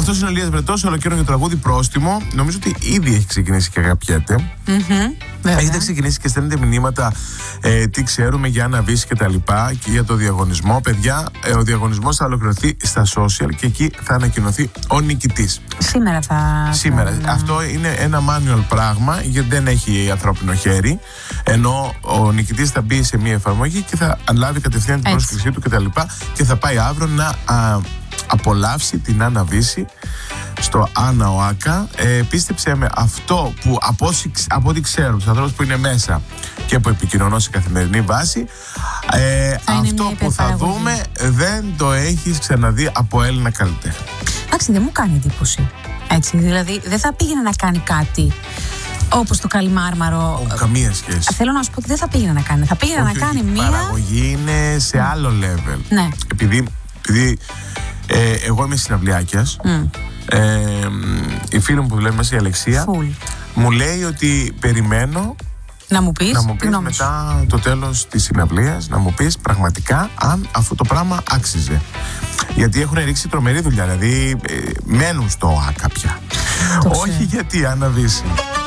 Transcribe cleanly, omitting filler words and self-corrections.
Αυτός είναι ο Ηλίας Βρετός, ολοκαίρινο τραγούδι Πρόστιμο. Νομίζω ότι ήδη έχει ξεκινήσει και αγαπιέται. Έχετε ξεκινήσει και στέλνετε μηνύματα τι ξέρουμε για Άννα Βύση και τα λοιπά και για το διαγωνισμό. Παιδιά, ο διαγωνισμός θα ολοκληρωθεί στα social και εκεί θα ανακοινωθεί ο νικητής. Σήμερα. Αυτό είναι ένα manual πράγμα, γιατί δεν έχει ανθρώπινο χέρι. Ενώ ο νικητής θα μπει σε μια εφαρμογή και θα λάβει κατευθείαν την πρόσκλησή του κτλ. Και θα πάει αύριο να απολαύσει την Άννα Βύση στο Άννα Οάκα. Πίστεψέ με, αυτό που από ό,τι ξέρω, τους ανθρώπους που είναι μέσα και που επικοινωνώ σε καθημερινή βάση, αυτό που θα δούμε δεν το έχεις ξαναδεί από Έλληνα καλλιτέχνη. Εντάξει, δεν μου κάνει εντύπωση. Έτσι, δηλαδή δεν θα πήγαινε να κάνει κάτι όπως το Καλιμάρμαρο. Καμία σχέση. Θέλω να σου πω ότι δεν θα πήγαινε να κάνει. Θα πήγαινε να κάνει μία. Η παραγωγή είναι σε άλλο level. Ναι. Επειδή εγώ είμαι συναυλιάκιας. Η φίλη μου που λέει μέσα, η Αλεξία, μου λέει ότι περιμένω να μου πεις μετά το τέλος της συναυλίας, να μου πεις πραγματικά αν αυτό το πράγμα άξιζε. Γιατί έχουν ρίξει τρομερή δουλειά, δηλαδή μένουν στο ΟΑΚΑ πια. Όχι γιατί Άννα Βύση.